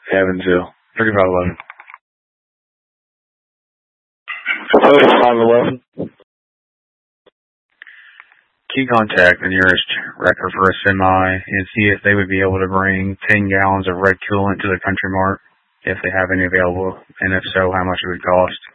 Evansville. 3511. Code 511. Can you contact the nearest wrecker for a semi and see if they would be able to bring 10 gallons of red coolant to the Country Mart, if they have any available, and if so, how much it would cost?